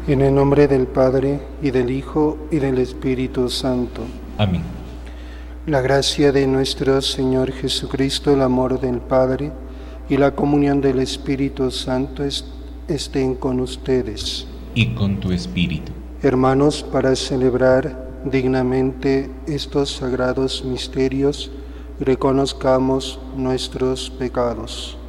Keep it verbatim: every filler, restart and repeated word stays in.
En el nombre del Padre, y del Hijo, y del Espíritu Santo. Amén. La gracia de nuestro Señor Jesucristo, el amor del Padre, y la comunión del Espíritu Santo est- estén con ustedes. Y con tu espíritu. Hermanos, para celebrar dignamente estos sagrados misterios, reconozcamos nuestros pecados.